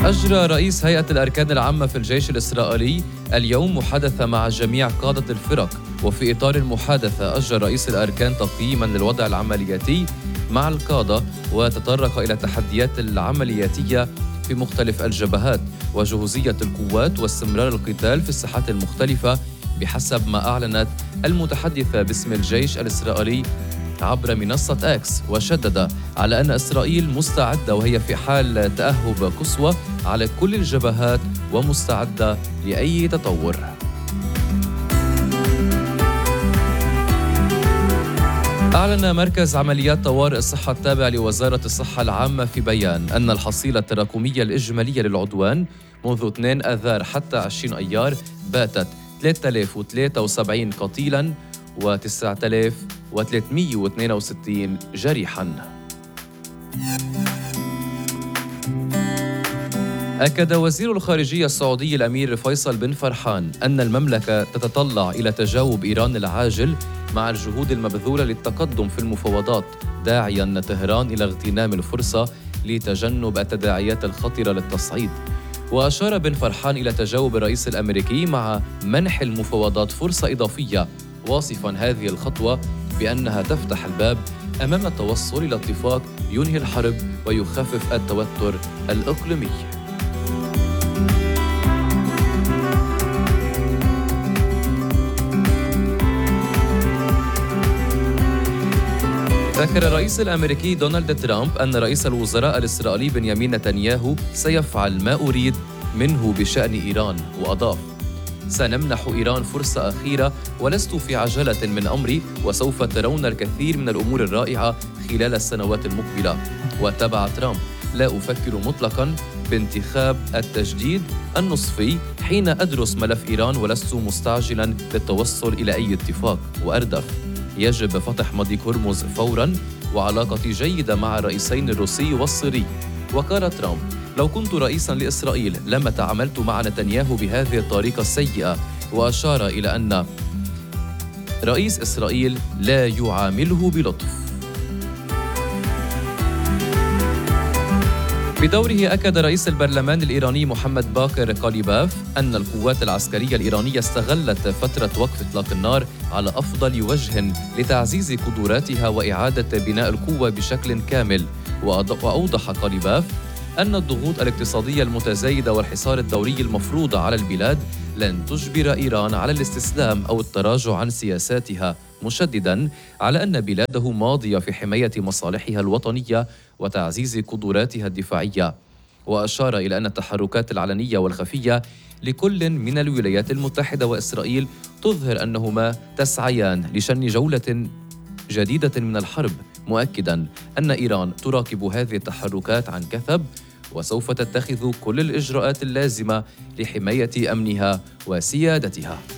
أجرى رئيس هيئة الأركان العامة في الجيش الإسرائيلي اليوم محادثة مع جميع قادة الفرق، وفي إطار المحادثة أجرى رئيس الأركان تقييماً للوضع العملياتي مع القادة، وتطرق إلى التحديات العملياتية في مختلف الجبهات وجهوزية القوات واستمرار القتال في الساحات المختلفة بحسب ما أعلنت المتحدثة باسم الجيش الإسرائيلي عبر منصة إكس، وشدد على أن إسرائيل مستعدة وهي في حال تأهب قصوى على كل الجبهات ومستعدة لأي تطور. أعلن مركز عمليات طوارئ الصحة التابع لوزارة الصحة العامة في بيان أن الحصيلة التراكمية الإجمالية للعدوان منذ 2 آذار حتى 20 أيار باتت 3073 قتيلاً و9362 جريحاً. أكد وزير الخارجية السعودي الأمير فيصل بن فرحان أن المملكة تتطلع إلى تجاوب إيران العاجل مع الجهود المبذولة للتقدم في المفاوضات، داعياً طهران إلى اغتنام الفرصة لتجنب التداعيات الخطرة للتصعيد. وأشار بن فرحان إلى تجاوب الرئيس الأمريكي مع منح المفاوضات فرصة إضافية، واصفاً هذه الخطوة بأنها تفتح الباب أمام التوصل إلى اتفاق ينهي الحرب ويخفف التوتر الإقليمي. ذكر الرئيس الأمريكي دونالد ترامب أن رئيس الوزراء الإسرائيلي بنيامين نتنياهو سيفعل ما أريد منه بشأن إيران، وأضاف: سنمنح إيران فرصة أخيرة ولست في عجلة من أمري، وسوف ترون الكثير من الأمور الرائعة خلال السنوات المقبلة. وتابع ترامب: لا أفكر مطلقاً بانتخاب التجديد النصفي حين أدرس ملف إيران، ولست مستعجلاً للتوصل إلى أي اتفاق. وأردف: يجب فتح مضيق هرمز فوراً وعلاقتي جيدة مع الرئيسين الروسي والصيني. وقال ترامب: لو كنت رئيساً لإسرائيل لما تعاملت مع نتنياهو بهذه الطريقة السيئة. وأشار إلى أن رئيس إسرائيل لا يعامله بلطف. بدوره أكد رئيس البرلمان الإيراني محمد باقر قاليباف أن القوات العسكرية الإيرانية استغلت فترة وقف إطلاق النار على أفضل وجه لتعزيز قدراتها وإعادة بناء القوة بشكل كامل. وأوضح قاليباف أن الضغوط الاقتصادية المتزايدة والحصار الدوري المفروض على البلاد لن تجبر إيران على الاستسلام أو التراجع عن سياساتها، مشدداً على أن بلاده ماضية في حماية مصالحها الوطنية وتعزيز قدراتها الدفاعية. وأشار إلى أن التحركات العلنية والخفية لكل من الولايات المتحدة وإسرائيل تظهر أنهما تسعيان لشن جولة جديدة من الحرب، مؤكداً أن إيران تراقب هذه التحركات عن كثب وسوف تتخذ كل الإجراءات اللازمة لحماية أمنها وسيادتها.